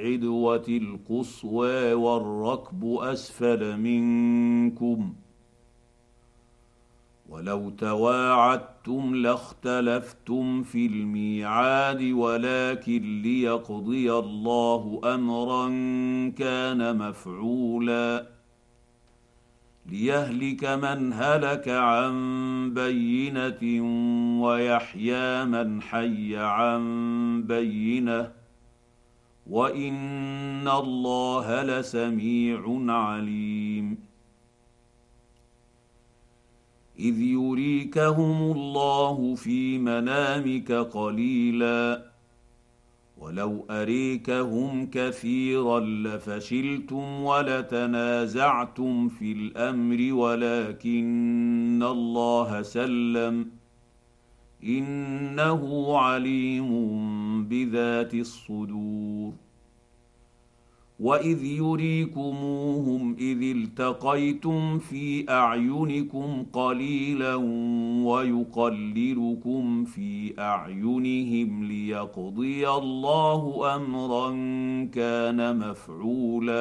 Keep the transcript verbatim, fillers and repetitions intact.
بالعدوة القصوى والركب أسفل منكم ولو تواعدتم لاختلفتم في الميعاد ولكن ليقضي الله أمرا كان مفعولا ليهلك من هلك عن بينة ويحيى من حي عن بينة وإن الله لسميع عليم إذ يريكهم الله في منامك قليلا ولو أريكهم كثيرا لفشلتم ولتنازعتم في الأمر ولكن الله سلم إنه عليم بذات الصدور وإذ يريكموهم إذ التقيتم في أعينكم قليلا ويقللكم في أعينهم ليقضي الله أمرا كان مفعولا